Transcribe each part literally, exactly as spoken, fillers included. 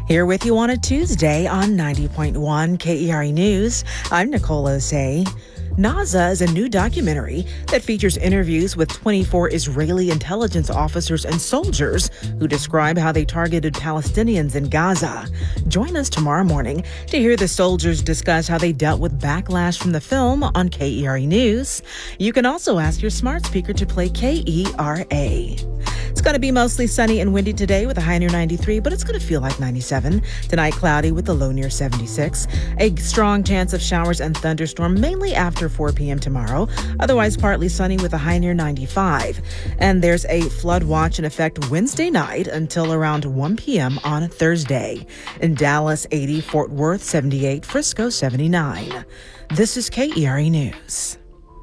Here with you on a Tuesday on ninety point one K E R E News. I'm Nicole Osei. Naza is a new documentary that features interviews with twenty-four Israeli intelligence officers and soldiers who describe how they targeted Palestinians in Gaza. Join us tomorrow morning to hear the soldiers discuss how they dealt with backlash from the film on K E R E News. You can also ask your smart speaker to play K E R A. It's going to be mostly sunny and windy today with a high near ninety-three, but it's going to feel like ninety-seven. Tonight, cloudy with a low near seventy-six. A strong chance of showers and thunderstorm mainly after four p.m. tomorrow. Otherwise, partly sunny with a high near ninety-five. And there's a flood watch in effect Wednesday night until around one p.m. on Thursday. In Dallas, eighty, Fort Worth, seventy-eight, Frisco, seventy-nine. This is K E R E News.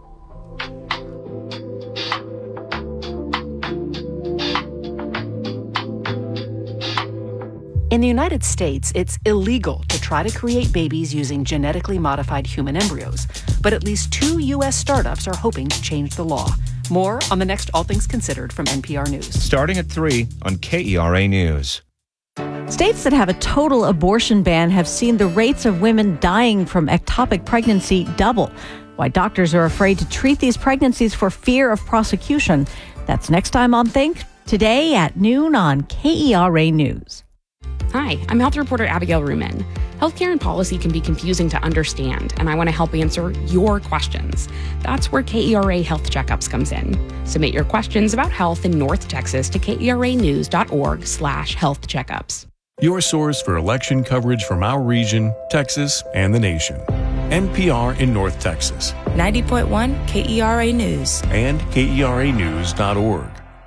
In the United States, it's illegal to try to create babies using genetically modified human embryos. But at least two U S startups are hoping to change the law. More on the next All Things Considered from N P R News. Starting at three on K E R A News. States that have a total abortion ban have seen the rates of women dying from ectopic pregnancy double. Why doctors are afraid to treat these pregnancies for fear of prosecution. That's next time on Think, today at noon on K E R A News. Hi, I'm health reporter Abigail Ruman. Healthcare and policy can be confusing to understand, and I want to help answer your questions. That's where K E R A Health Checkups comes in. Submit your questions about health in North Texas to keranews.org slash health checkups. Your source for election coverage from our region, Texas, and the nation. N P R in North Texas. ninety point one K E R A News. And K E R A news dot org.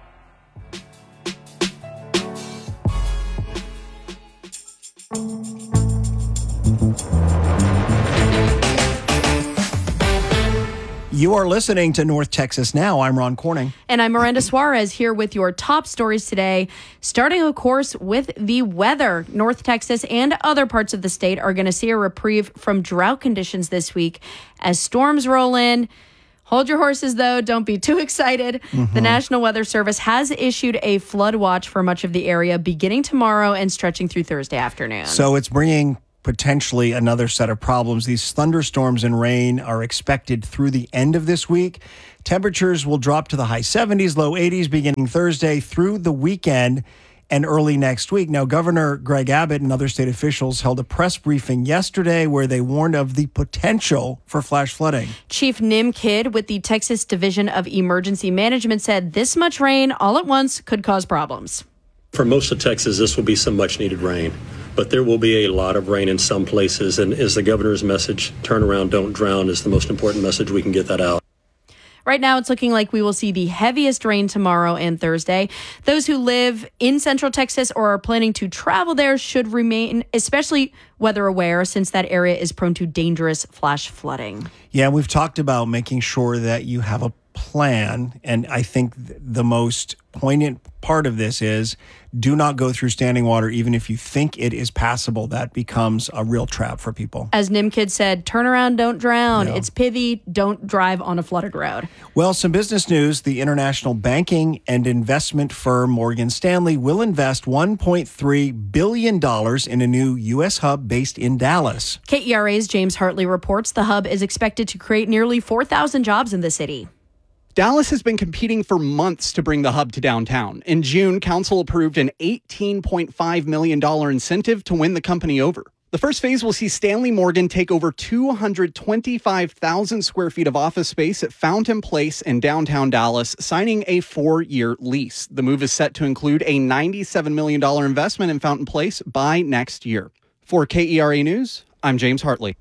You are listening to North Texas Now. I'm Ron Corning. And I'm Miranda Suarez here with your top stories today. Starting, of course, with the weather. North Texas and other parts of the state are going to see a reprieve from drought conditions this week as storms roll in. Hold your horses, though. Don't be too excited. Mm-hmm. The National Weather Service has issued a flood watch for much of the area beginning tomorrow and stretching through Thursday afternoon. So it's bringing potentially another set of problems. These thunderstorms and rain are expected through the end of this week. Temperatures will drop to the high seventies, low eighties beginning Thursday through the weekend and early next week. Now, Governor Greg Abbott and other state officials held a press briefing yesterday where they warned of the potential for flash flooding. Chief Nim Kidd with the Texas Division of Emergency Management said this much rain all at once could cause problems. For most of Texas, this will be some much needed rain. But there will be a lot of rain in some places. And as the governor's message, turn around, don't drown, is the most important message. We can get that out. Right now, it's looking like we will see the heaviest rain tomorrow and Thursday. Those who live in Central Texas or are planning to travel there should remain especially weather aware, since that area is prone to dangerous flash flooding. Yeah, we've talked about making sure that you have a plan. And I think the most poignant part of this is do not go through standing water, even if you think it is passable. That becomes a real trap for people. As Nim Kidd said, turn around, don't drown. Yeah. It's pithy. Don't drive on a flooded road. Well, some business news. The international banking and investment firm Morgan Stanley will invest one point three billion dollars in a new U S hub based in Dallas. K E R A's James Hartley reports the hub is expected to create nearly four thousand jobs in the city. Dallas has been competing for months to bring the hub to downtown. In June, council approved an eighteen point five million dollars incentive to win the company over. The first phase will see Stanley Morgan take over two hundred twenty-five thousand square feet of office space at Fountain Place in downtown Dallas, signing a four-year lease. The move is set to include a ninety-seven million dollars investment in Fountain Place by next year. For K E R A News, I'm James Hartley.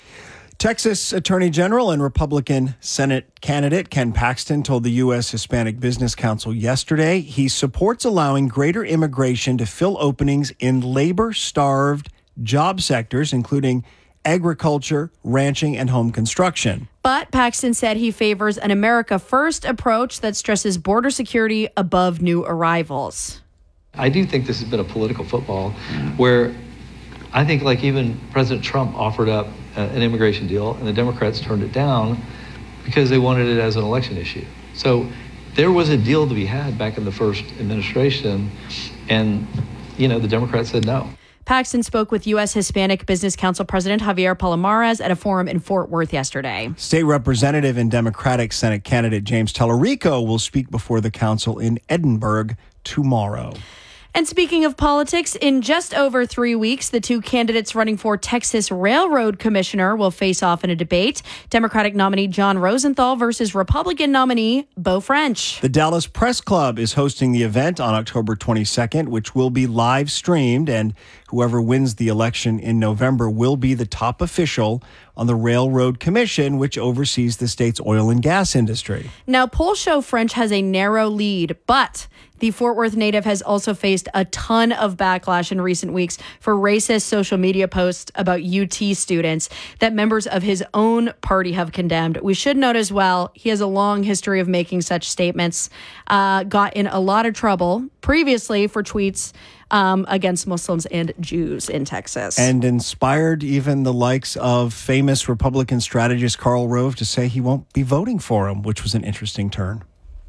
Texas Attorney General and Republican Senate candidate Ken Paxton told the U S Hispanic Business Council yesterday he supports allowing greater immigration to fill openings in labor-starved job sectors, including agriculture, ranching, and home construction. But Paxton said he favors an America First approach that stresses border security above new arrivals. I do think this has been a political football where I think like even President Trump offered up an immigration deal, and the Democrats turned it down because they wanted it as an election issue. So there was a deal to be had back in the first administration, and, you know, the Democrats said no. Paxton spoke with U S Hispanic Business Council President Javier Palomares at a forum in Fort Worth yesterday. State Representative and Democratic Senate candidate James Tallarico will speak before the council in Edinburgh tomorrow. And speaking of politics, in just over three weeks, the two candidates running for Texas Railroad Commissioner will face off in a debate. Democratic nominee John Rosenthal versus Republican nominee Beau French. The Dallas Press Club is hosting the event on October twenty-second, which will be live streamed, and whoever wins the election in November will be the top official on the Railroad Commission, which oversees the state's oil and gas industry. Now, polls show French has a narrow lead, but the Fort Worth native has also faced a ton of backlash in recent weeks for racist social media posts about U T students that members of his own party have condemned. We should note as well, he has a long history of making such statements, uh, got in a lot of trouble previously for tweets um, against Muslims and Jews in Texas. And inspired even the likes of famous Republican strategist Karl Rove to say he won't be voting for him, which was an interesting turn.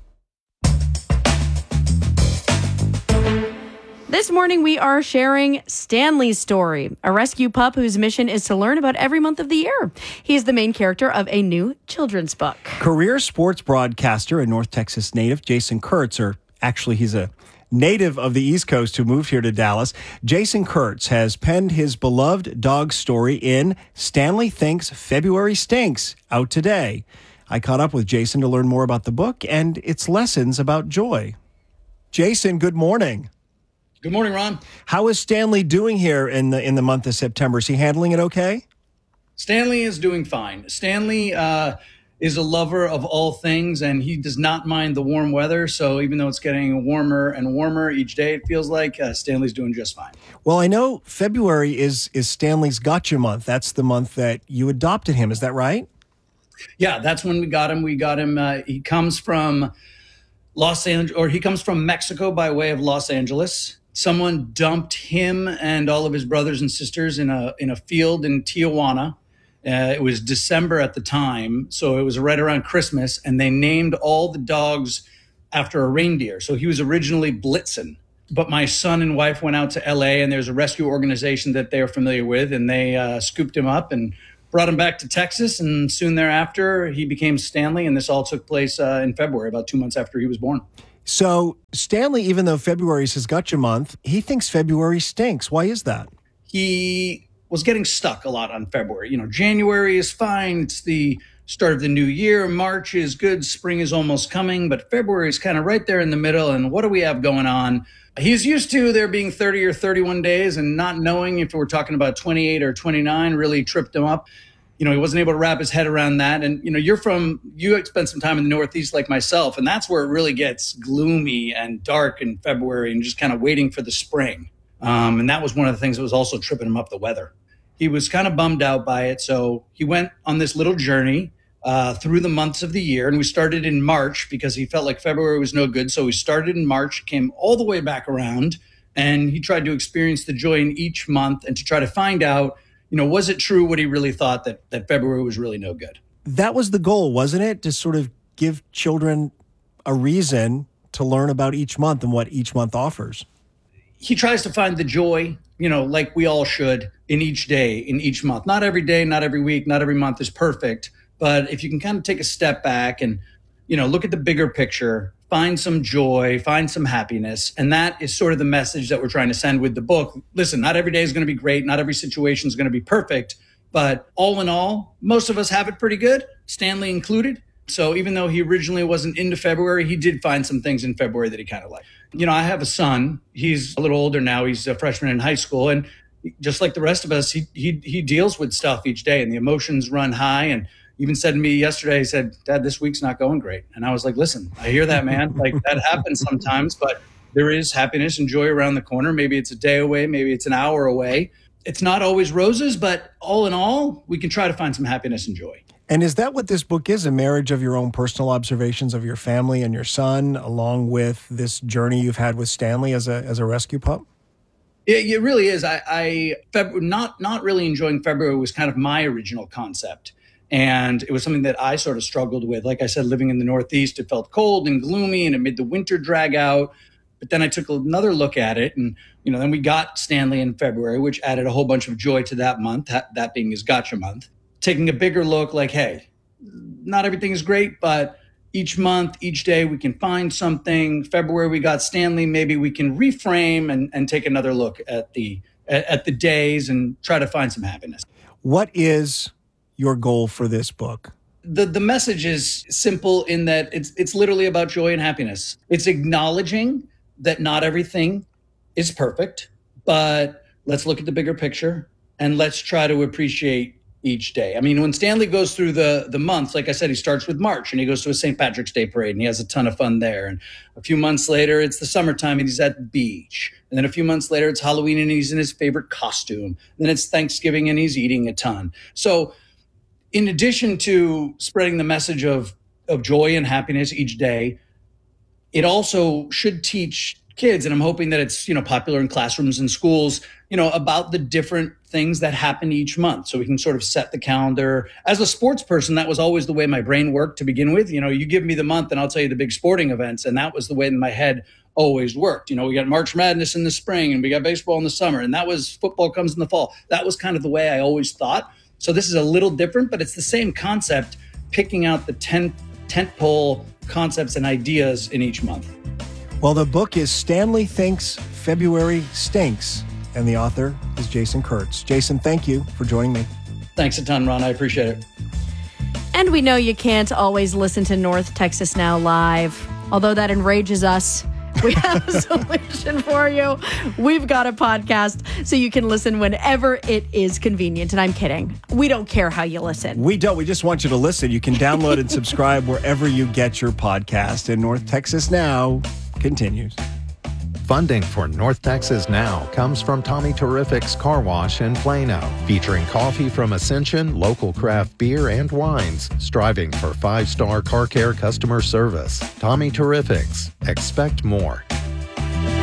This morning, we are sharing Stanley's story, a rescue pup whose mission is to learn about every month of the year. He is the main character of a new children's book. Career sports broadcaster and North Texas native Jason Kurtz, or actually he's a native of the East Coast who moved here to Dallas. Jason Kurtz has penned his beloved dog story in Stanley Thinks February Stinks, out today. I caught up with Jason to learn more about the book and its lessons about joy. Jason, good morning. Good morning, Ron. How is Stanley doing here in the in the month of September? Is he handling it okay? Stanley is doing fine. Stanley uh, is a lover of all things, and he does not mind the warm weather. So even though it's getting warmer and warmer each day, it feels like uh, Stanley's doing just fine. Well, I know February is is Stanley's Gotcha month. That's the month that you adopted him. Is that right? Yeah, that's when we got him. We got him. Uh, he comes from Los Angeles, or he comes from Mexico by way of Los Angeles. Someone dumped him and all of his brothers and sisters in a in a field in Tijuana. Uh, it was December at the time, so it was right around Christmas, and they named all the dogs after a reindeer. So he was originally Blitzen. But my son and wife went out to L A, and there's a rescue organization that they're familiar with, and they uh, scooped him up and brought him back to Texas. And soon thereafter, he became Stanley, and this all took place uh, in February, about two months after he was born. So Stanley, even though February is his Gotcha month, he thinks February stinks. Why is that? He was getting stuck a lot on February. You know, January is fine. It's the start of the new year. March is good. Spring is almost coming. But February is kind of right there in the middle. And what do we have going on? He's used to there being thirty or thirty-one days, and not knowing if we're talking about twenty-eight or twenty-nine really tripped him up. You know, he wasn't able to wrap his head around that. And, you know, you're from, you spent some time in the Northeast like myself, and that's where it really gets gloomy and dark in February and just kind of waiting for the spring. Um, and that was one of the things that was also tripping him up, the weather. He was kind of bummed out by it. So he went on this little journey uh, through the months of the year. And we started in March because he felt like February was no good. So we started in March, came all the way back around, and he tried to experience the joy in each month and to try to find out, you know, was it true what he really thought, that, that February was really no good? That was the goal, wasn't it? To sort of give children a reason to learn about each month and what each month offers. He tries to find the joy, you know, like we all should, in each day, in each month. Not every day, not every week, not every month is perfect. But if you can kind of take a step back and, you know, look at the bigger picture, find some joy, find some happiness. And that is sort of the message that we're trying to send with the book. Listen, not every day is going to be great. Not every situation is going to be perfect. But all in all, most of us have it pretty good, Stanley included. So even though he originally wasn't into February, he did find some things in February that he kind of liked. You know, I have a son. He's a little older now. He's a freshman in high school. And just like the rest of us, he he he deals with stuff each day, and the emotions run high. And even said to me yesterday, he said, "Dad, this week's not going great." And I was like, listen, I hear that, man. Like, that happens sometimes, but there is happiness and joy around the corner. Maybe it's a day away. Maybe it's an hour away. It's not always roses, but all in all, we can try to find some happiness and joy. And is that what this book is? A marriage of your own personal observations of your family and your son, along with this journey you've had with Stanley as a as a rescue pup? It, it really is. I, I Feb- not not really enjoying February was kind of my original concept. And it was something that I sort of struggled with. Like I said, living in the Northeast, it felt cold and gloomy, and it made the winter drag out. But then I took another look at it, and you know, then we got Stanley in February, which added a whole bunch of joy to that month, that, that being his gotcha month. Taking a bigger look like, hey, not everything is great, but each month, each day, we can find something. February, we got Stanley. Maybe we can reframe and, and take another look at the at, at the days and try to find some happiness. What is your goal for this book? The the message is simple in that it's it's literally about joy and happiness. It's acknowledging that not everything is perfect, but let's look at the bigger picture and let's try to appreciate each day. I mean, when Stanley goes through the the months, like I said, he starts with March and he goes to a Saint Patrick's Day parade and he has a ton of fun there. And a few months later, it's the summertime and he's at the beach. And then a few months later, it's Halloween and he's in his favorite costume. And then it's Thanksgiving and he's eating a ton. So in addition to spreading the message of, of joy and happiness each day, it also should teach kids, and I'm hoping that it's, you know, popular in classrooms and schools, you know, about the different things that happen each month. So we can sort of set the calendar. As a sports person, that was always the way my brain worked to begin with. You know, you give me the month and I'll tell you the big sporting events. And that was the way my head always worked. You know, we got March Madness in the spring and we got baseball in the summer, and that was football comes in the fall. That was kind of the way I always thought. So this is a little different, but it's the same concept, picking out the tent, tentpole concepts and ideas in each month. Well, the book is Stanley Thinks February Stinks, and the author is Jason Kurtz. Jason, thank you for joining me. Thanks a ton, Ron. I appreciate it. And we know you can't always listen to North Texas Now live, although that enrages us. We have a solution for you. We've got a podcast so you can listen whenever it is convenient. And I'm kidding. We don't care how you listen. We don't. We just want you to listen. You can download and subscribe wherever you get your podcast. And North Texas Now continues. Funding for North Texas Now comes from Tommy Terrific's Car Wash in Plano, featuring coffee from Ascension, local craft beer and wines, striving for five-star car care customer service. Tommy Terrific's. Expect more.